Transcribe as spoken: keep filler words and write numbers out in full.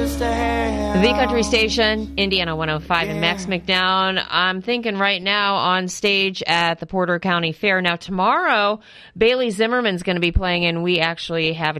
just a hair. The Country Station, Indiana one oh five, yeah. And Max McDowell. I'm thinking right now on stage at the Porter County Fair. Now tomorrow, Bailey Zimmerman's going to be playing, and we actually have a